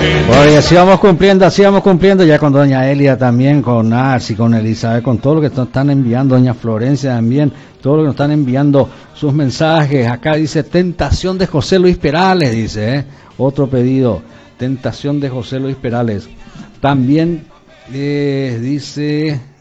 Bueno, y así vamos cumpliendo ya con doña Elia también, con Arsi, con Elizabeth, con todo lo que nos están enviando, doña Florencia también, todo lo que nos están enviando sus mensajes. Acá dice Tentación de José Luis Perales, dice, otro pedido, Tentación de José Luis Perales. También dice...